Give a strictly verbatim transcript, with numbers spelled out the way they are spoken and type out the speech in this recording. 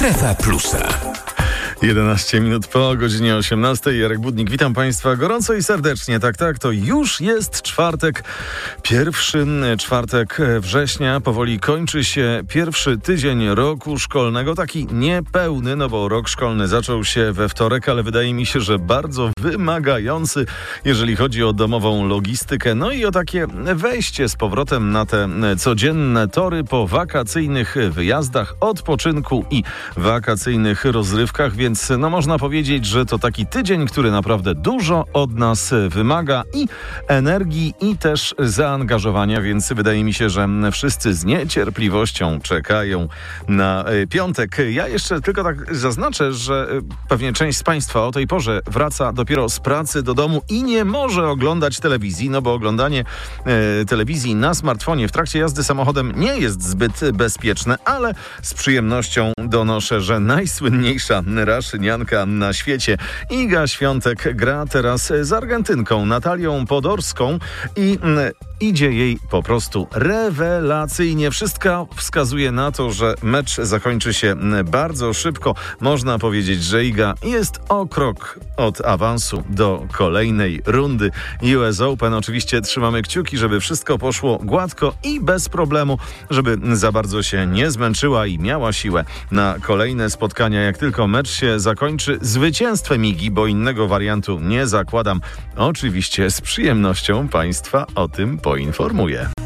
Strefa Plusa. jedenaście minut po godzinie osiemnastej. Jarek Budnik, witam Państwa gorąco i serdecznie. Tak, tak, to już jest czwartek, pierwszy czwartek września. Powoli kończy się pierwszy tydzień roku szkolnego, taki niepełny, no bo rok szkolny zaczął się we wtorek, ale wydaje mi się, że bardzo wymagający, jeżeli chodzi o domową logistykę, no i o takie wejście z powrotem na te codzienne tory po wakacyjnych wyjazdach, odpoczynku i wakacyjnych rozrywkach, więc no można powiedzieć, że to taki tydzień, który naprawdę dużo od nas wymaga i energii, i też zaangażowania, więc wydaje mi się, że wszyscy z niecierpliwością czekają na piątek. Ja jeszcze tylko tak zaznaczę, że pewnie część z Państwa o tej porze wraca dopiero z pracy do domu i nie może oglądać telewizji, no bo oglądanie e, telewizji na smartfonie w trakcie jazdy samochodem nie jest zbyt bezpieczne, ale z przyjemnością donoszę, że najsłynniejsza raszynianka na świecie Iga Świątek gra teraz z Argentynką Natalią Podorską i mm, idzie jej po prostu rewelacyjnie. Wszystko wskazuje na to, że mecz zakończy się bardzo szybko. Można powiedzieć, że Iga jest o krok od awansu do kolejnej rundy U S Open. Oczywiście trzymamy kciuki, żeby wszystko poszło gładko i bez problemu, żeby za bardzo się nie zmęczyła i miała siłę na kolejne spotkania. Jak tylko mecz się zakończy zwycięstwem Igi, bo innego wariantu nie zakładam, oczywiście z przyjemnością Państwa o tym poinformuję.